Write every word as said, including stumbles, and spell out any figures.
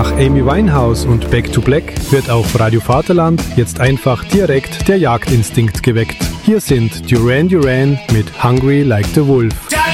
Nach Amy Winehouse und Back to Black wird auf Radio Vaterland jetzt einfach direkt der Jagdinstinkt geweckt. Hier sind Duran Duran mit Hungry Like the Wolf.